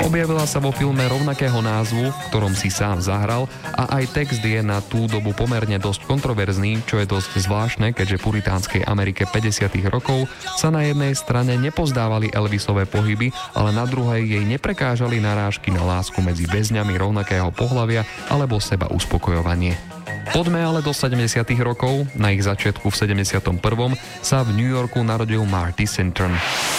Objavila sa vo filme rovnakého názvu, v ktorom si sám zahral, a aj text je na tú dobu pomerne dosť kontroverzný, čo je dosť zvláštne, keďže v puritánskej Amerike 50. rokov sa na jednej strane nepozdávali Elvisové pohyby, ale na druhej jej neprekážali narážky na lásku medzi väzňami rovnakého pohlavia alebo seba uspokojovanie. Poďme ale do 70. rokov. Na ich začiatku v 71. sa v New Yorku narodil Marty Sinton.